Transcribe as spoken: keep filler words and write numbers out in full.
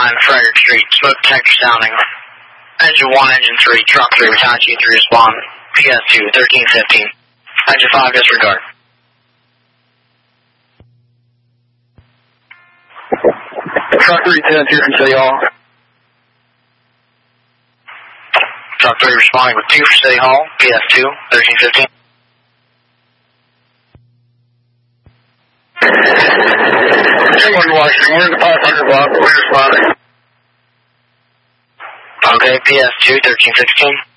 nine, Frederick Street, smoke detector sounding. Engine one, engine three, truck three, Baton G three, respond. P S two, thirteen fifteen. Engine five, disregard. Truck three, ten, here from City Hall. Truck three responding with two for City Hall, P S two, thirteen fifteen. One Washington, we're in the five hundred block, we're responding. Okay, P S two, thirteen sixteen.